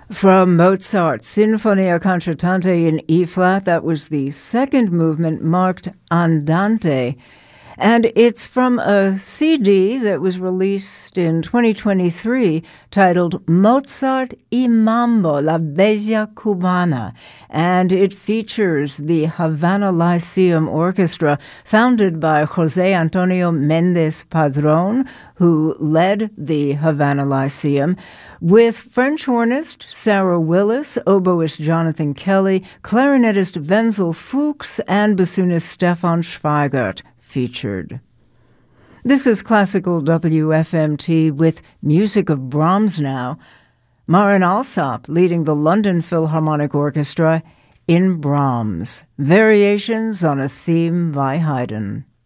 From Mozart's Sinfonia Concertante in E-flat, that was the second movement marked Andante. And it's from a CD that was released in 2023 titled Mozart y Mambo, La Bella Cubana. And it features the Havana Lyceum Orchestra, founded by Jose Antonio Mendez Padron, who led the Havana Lyceum, with French hornist Sarah Willis, oboist Jonathan Kelly, clarinetist Wenzel Fuchs, and bassoonist Stefan Schweigert featured. This is Classical WFMT with music of Brahms now. Maren Alsop leading the London Philharmonic Orchestra in Brahms, Variations on a Theme by Haydn.